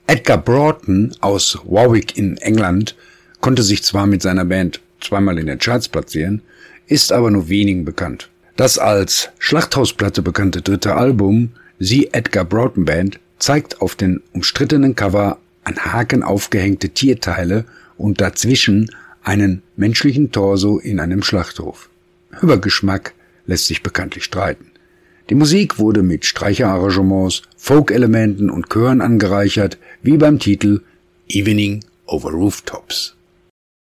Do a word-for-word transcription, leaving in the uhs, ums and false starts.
Edgar Broughton aus Warwick in England konnte sich zwar mit seiner Band zweimal in den Charts platzieren, ist aber nur wenigen bekannt. Das als Schlachthausplatte bekannte dritte Album, The Edgar Broughton Band, zeigt auf den umstrittenen Cover an Haken aufgehängte Tierteile und dazwischen einen menschlichen Torso in einem Schlachthof. Über Geschmack lässt sich bekanntlich streiten. Die Musik wurde mit Streicherarrangements, Folk-Elementen und Chören angereichert, wie beim Titel Evening over Rooftops.